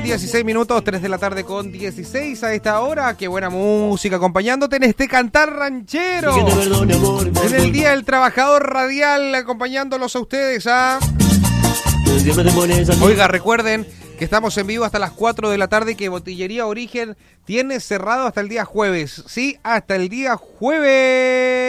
16 minutos, 3 de la tarde con 16 a esta hora. Qué buena música acompañándote en este cantar ranchero. En el Día del Trabajador Radial, acompañándolos a ustedes. Oiga, recuerden que estamos en vivo hasta las 4 de la tarde, que Botillería Origen tiene cerrado hasta el día jueves. Sí, hasta el día jueves.